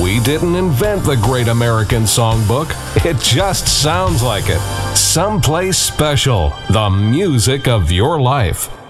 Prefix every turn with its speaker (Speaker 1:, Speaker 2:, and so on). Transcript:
Speaker 1: We didn't invent the Great American Songbook. It just sounds like it. Someplace Special, the music of your life.